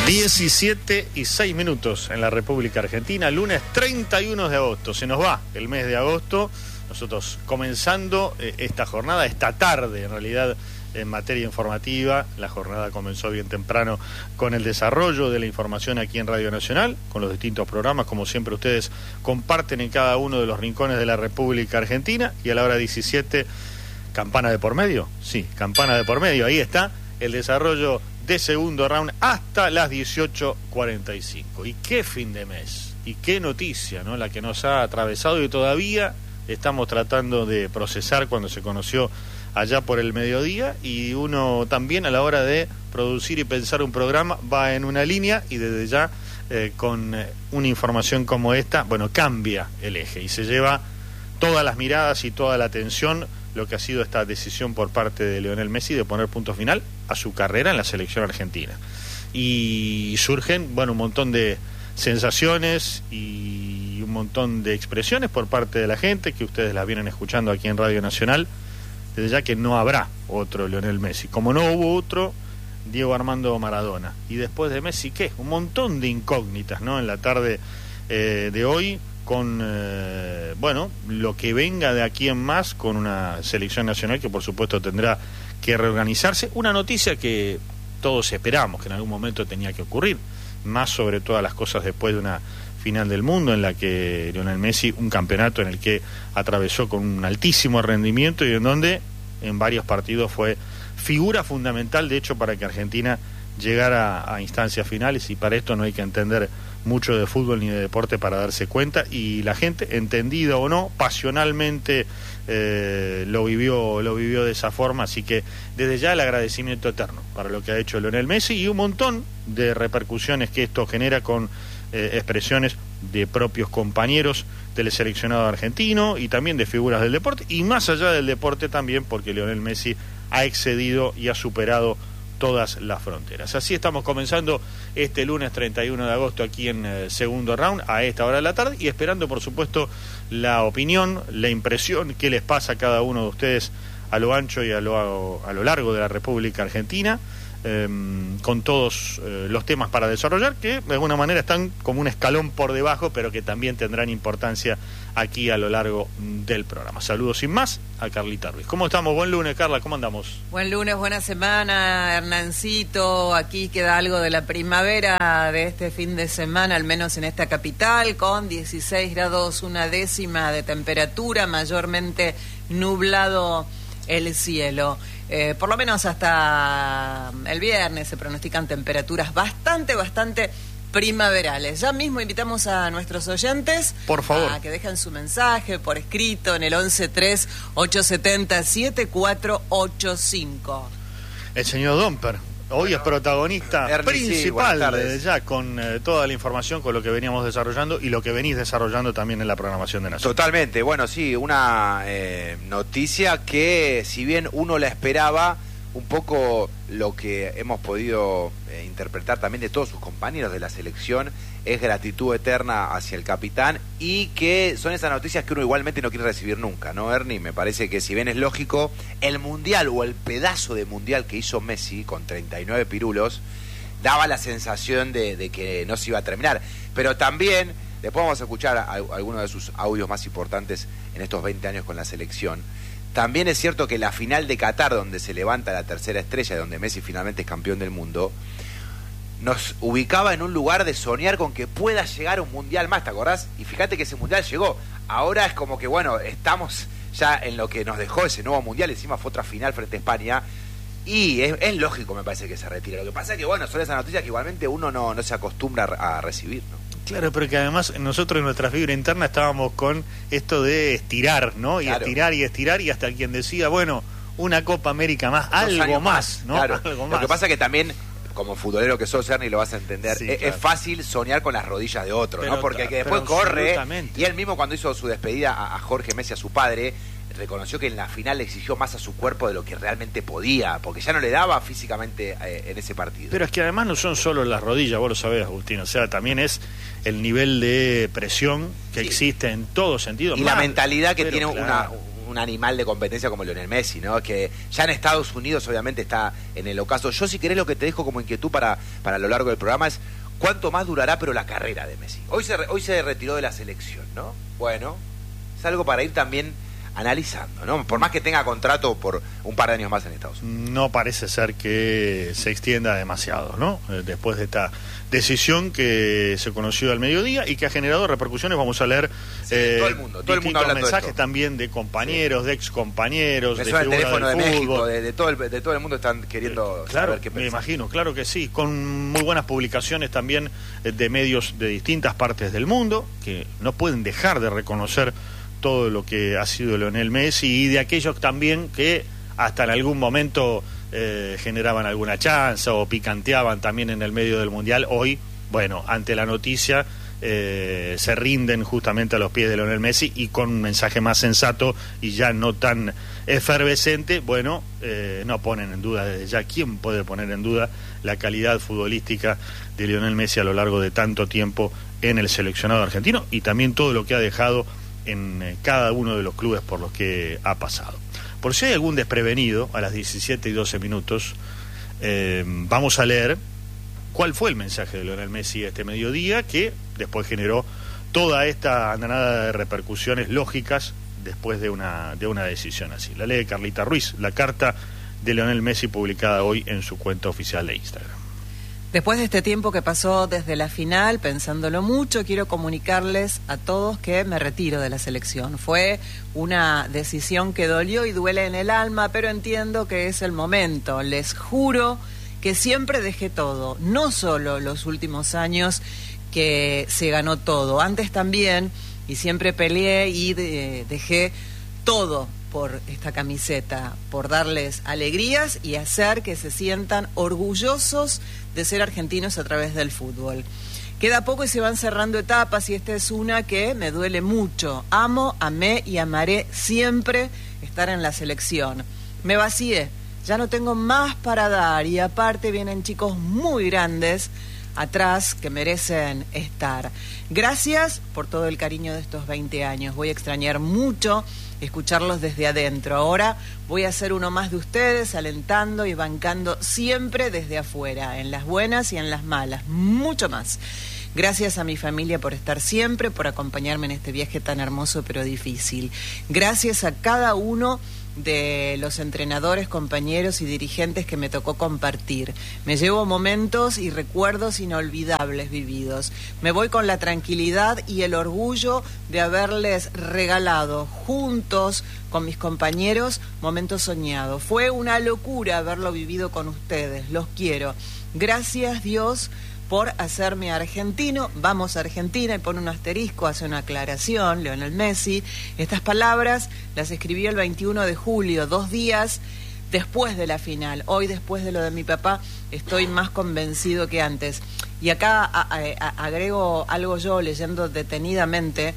17:06 en la República Argentina, lunes 31 de agosto. Se nos va el mes de agosto, nosotros comenzando esta jornada, esta tarde en realidad, en materia informativa. La jornada comenzó bien temprano con el desarrollo de la información aquí en Radio Nacional, con los distintos programas, como siempre ustedes comparten en cada uno de los rincones de la República Argentina, y a la hora 17, campana de por medio, sí, campana de por medio, ahí está el desarrollo de segundo round hasta las 18:45. Y qué fin de mes, y qué noticia, ¿no?, la que nos ha atravesado y todavía estamos tratando de procesar cuando se conoció allá por el mediodía, y uno también a la hora de producir y pensar un programa va en una línea, y desde ya con una información como esta, bueno, cambia el eje y se lleva todas las miradas y toda la atención lo que ha sido esta decisión por parte de Lionel Messi de poner punto final a su carrera en la selección argentina. Y surgen, bueno, un montón de sensaciones y un montón de expresiones por parte de la gente, que ustedes las vienen escuchando aquí en Radio Nacional, desde ya que no habrá otro Lionel Messi, como no hubo otro Diego Armando Maradona. Y después de Messi, ¿qué? Un montón de incógnitas, ¿no?, en la tarde de hoy, con bueno, lo que venga de aquí en más, con una selección nacional que por supuesto tendrá que reorganizarse. Una noticia que todos esperamos que en algún momento tenía que ocurrir, más sobre todas las cosas después de una final del mundo en la que Lionel Messi, un campeonato en el que atravesó con un altísimo rendimiento y en donde en varios partidos fue figura fundamental, de hecho, para que Argentina llegara a instancias finales. Y para esto no hay que entender mucho de fútbol ni de deporte para darse cuenta, y la gente, entendida o no, pasionalmente lo vivió de esa forma. Así que desde ya el agradecimiento eterno para lo que ha hecho Lionel Messi, y un montón de repercusiones que esto genera con expresiones de propios compañeros del seleccionado argentino y también de figuras del deporte, y más allá del deporte también, porque Lionel Messi ha excedido y ha superado todas las fronteras. Así estamos comenzando este lunes 31 de agosto aquí en segundo round a esta hora de la tarde, y esperando por supuesto la opinión, la impresión que les pasa a cada uno de ustedes a lo ancho y a lo largo de la República Argentina, con todos los temas para desarrollar, que de alguna manera están como un escalón por debajo, pero que también tendrán importancia aquí a lo largo del programa. Saludos sin más a Carlita Ruiz. ¿Cómo estamos? Buen lunes, Carla, ¿cómo andamos? Buen lunes, buena semana, Hernancito. Aquí queda algo de la primavera de este fin de semana, al menos en esta capital, con 16 grados, una décima de temperatura, mayormente nublado el cielo. Por lo menos hasta el viernes se pronostican temperaturas bastante primaverales. Ya mismo invitamos a nuestros oyentes, por favor, a que dejen su mensaje por escrito en el 11-3-870-7485. El señor Domper hoy es protagonista principal, desde ya, con toda la información, con lo que veníamos desarrollando y lo que venís desarrollando también en la programación de Nacional. Totalmente, bueno, sí, una noticia que, si bien uno la esperaba, un poco lo que hemos podido interpretar también de todos sus compañeros de la selección es gratitud eterna hacia el capitán, y que son esas noticias que uno igualmente no quiere recibir nunca, ¿no, Ernie? Me parece que, si bien es lógico, el mundial o el pedazo de mundial que hizo Messi con 39 pirulos daba la sensación de que no se iba a terminar, pero también después vamos a escuchar algunos de sus audios más importantes en estos 20 años con la selección. También es cierto que la final de Qatar, donde se levanta la tercera estrella, donde Messi finalmente es campeón del mundo, nos ubicaba en un lugar de soñar con que pueda llegar un mundial más, ¿te acordás? Y fíjate que ese mundial llegó. Ahora es como que, bueno, estamos ya en lo que nos dejó ese nuevo mundial. Encima fue otra final frente a España, y es lógico, me parece, que se retire. Lo que pasa es que, bueno, son esas noticias que igualmente uno no se acostumbra a recibir, ¿no? Claro, pero que además nosotros en nuestra fibra interna estábamos con esto de estirar, ¿no? Y claro, estirar, y hasta quien decía, bueno, una Copa América más, algo más, ¿no? Claro. Algo más. Lo que pasa es que también, como futbolero que sos, Ernie, lo vas a entender, sí, es claro, fácil soñar con las rodillas de otro, pero, ¿no? Porque que después corre, y él mismo, cuando hizo su despedida a Jorge Messi, a su padre, reconoció que en la final le exigió más a su cuerpo de lo que realmente podía, porque ya no le daba físicamente en ese partido. Pero es que además no son solo las rodillas, vos lo sabés, Agustín, o sea, también es el nivel de presión que existe en todo sentido. Y la mentalidad que tiene claro, un animal de competencia como Lionel Messi, ¿no? Que ya en Estados Unidos obviamente está en el ocaso. Yo, si querés, lo que te dejo como inquietud para lo largo del programa es cuánto más durará pero la carrera de Messi. Hoy se retiró de la selección, ¿no? Bueno, es algo para ir también analizando, ¿no? Por más que tenga contrato por un par de años más en Estados Unidos. No parece ser que se extienda demasiado, ¿no? Después de esta decisión que se conoció al mediodía y que ha generado repercusiones, vamos a leer todo el mundo hablando mensajes de esto. También de compañeros, de excompañeros, me de suena el teléfono de fútbol. México, de todo el mundo están queriendo claro, saber qué pensar. Me imagino, claro que sí, con muy buenas publicaciones también de medios de distintas partes del mundo, que no pueden dejar de reconocer todo lo que ha sido Lionel Messi, y de aquellos también que hasta en algún momento generaban alguna chance o picanteaban también en el medio del Mundial. Hoy, bueno, ante la noticia se rinden justamente a los pies de Lionel Messi, y con un mensaje más sensato y ya no tan efervescente, bueno, no ponen en duda desde ya. ¿Quién puede poner en duda la calidad futbolística de Lionel Messi a lo largo de tanto tiempo en el seleccionado argentino, y también todo lo que ha dejado en cada uno de los clubes por los que ha pasado? Por si hay algún desprevenido, a las 17:12, vamos a leer cuál fue el mensaje de Lionel Messi este mediodía, que después generó toda esta andanada de repercusiones lógicas después de una decisión así. La lee Carlita Ruiz, la carta de Lionel Messi publicada hoy en su cuenta oficial de Instagram. Después de este tiempo que pasó desde la final, pensándolo mucho, quiero comunicarles a todos que me retiro de la selección. Fue una decisión que dolió y duele en el alma, pero entiendo que es el momento. Les juro que siempre dejé todo, no solo los últimos años que se ganó todo, antes también, y siempre peleé y dejé todo por esta camiseta, por darles alegrías y hacer que se sientan orgullosos de ser argentinos a través del fútbol. Queda poco y se van cerrando etapas, y esta es una que me duele mucho. Amo, amé y amaré siempre estar en la selección. Me vacié, ya no tengo más para dar, y aparte vienen chicos muy grandes atrás que merecen estar. Gracias por todo el cariño de estos 20 años. Voy a extrañar mucho escucharlos desde adentro. Ahora voy a ser uno más de ustedes, alentando y bancando siempre desde afuera, en las buenas y en las malas, mucho más. Gracias a mi familia por estar siempre, por acompañarme en este viaje tan hermoso pero difícil. Gracias a cada uno de los entrenadores, compañeros y dirigentes que me tocó compartir. Me llevo momentos y recuerdos inolvidables vividos. Me voy con la tranquilidad y el orgullo de haberles regalado juntos con mis compañeros momentos soñados. Fue una locura haberlo vivido con ustedes. Los quiero. Gracias, Dios, por hacerme argentino. Vamos a Argentina, y pone un asterisco, hace una aclaración, Lionel Messi. Estas palabras las escribió el 21 de julio, 2 días después de la final. Hoy, después de lo de mi papá, estoy más convencido que antes. Y acá agrego algo yo, leyendo detenidamente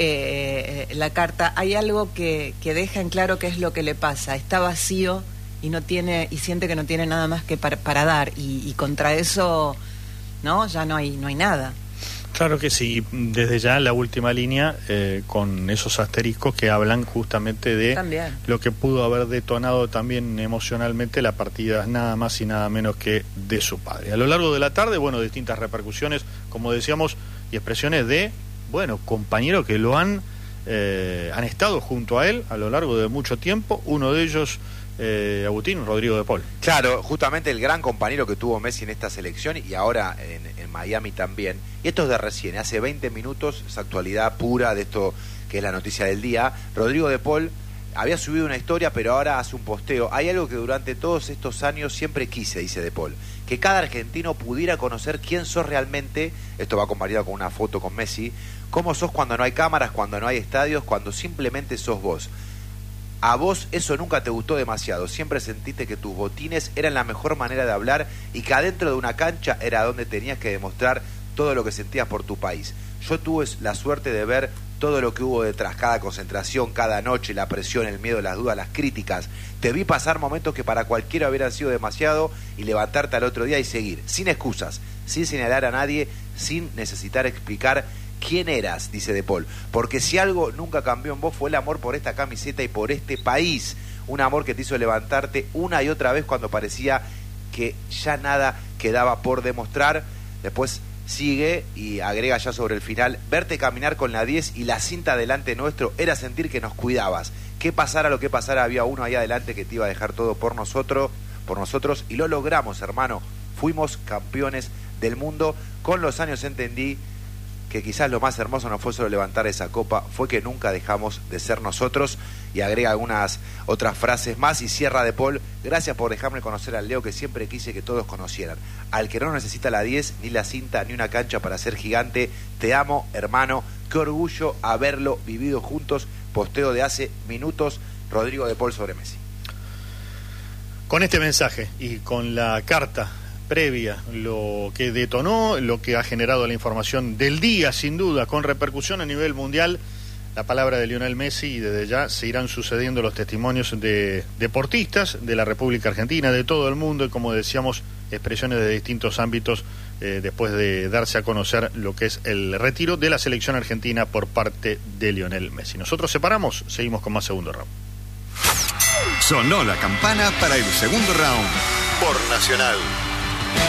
la carta. Hay algo que deja en claro qué es lo que le pasa. Está vacío y siente que no tiene nada más que para dar. Y contra eso, ¿no? Ya no hay nada. Claro que sí, desde ya la última línea con esos asteriscos que hablan justamente de también lo que pudo haber detonado también emocionalmente la partida, nada más y nada menos que de su padre. A lo largo de la tarde, bueno, distintas repercusiones, como decíamos, y expresiones de, bueno, compañeros que lo han estado junto a él a lo largo de mucho tiempo. Uno de ellos, Agustín, Rodrigo de Paul. Claro, justamente el gran compañero que tuvo Messi en esta selección, y ahora en Miami también. Y esto es de recién, hace 20 minutos, es actualidad pura de esto que es la noticia del día. Rodrigo de Paul había subido una historia, pero ahora hace un posteo. Hay algo que durante todos estos años siempre quise, dice de Paul, que cada argentino pudiera conocer quién sos realmente. Esto va acompañado con una foto con Messi. Cómo sos cuando no hay cámaras, cuando no hay estadios, cuando simplemente sos vos. A vos eso nunca te gustó demasiado, siempre sentiste que tus botines eran la mejor manera de hablar, y que adentro de una cancha era donde tenías que demostrar todo lo que sentías por tu país. Yo tuve la suerte de ver todo lo que hubo detrás, cada concentración, cada noche, la presión, el miedo, las dudas, las críticas. Te vi pasar momentos que para cualquiera hubieran sido demasiado, y levantarte al otro día y seguir, sin excusas, sin señalar a nadie, sin necesitar explicar ¿quién eras?, dice De Paul. Porque si algo nunca cambió en vos fue el amor por esta camiseta y por este país. Un amor que te hizo levantarte una y otra vez cuando parecía que ya nada quedaba por demostrar. Después sigue y agrega ya sobre el final: verte caminar con la 10 y la cinta delante nuestro era sentir que nos cuidabas. Que pasara lo que pasara, había uno ahí adelante que te iba a dejar todo por nosotros, y lo logramos, hermano. Fuimos campeones del mundo. Con los años entendí que quizás lo más hermoso no fue solo levantar esa copa, fue que nunca dejamos de ser nosotros. Y agrega algunas otras frases más y cierra De Paul: gracias por dejarme conocer al Leo que siempre quise que todos conocieran, al que no necesita la 10, ni la cinta, ni una cancha para ser gigante. Te amo, hermano, qué orgullo haberlo vivido juntos. Posteo de hace minutos, Rodrigo De Paul sobre Messi. Con este mensaje y con la carta previa, lo que detonó, lo que ha generado la información del día, sin duda, con repercusión a nivel mundial, la palabra de Lionel Messi, y desde ya se irán sucediendo los testimonios de deportistas de la República Argentina, de todo el mundo, y como decíamos, expresiones de distintos ámbitos después de darse a conocer lo que es el retiro de la selección argentina por parte de Lionel Messi. Nosotros separamos, seguimos con más segundo round. Sonó la campana para el segundo round por Nacional.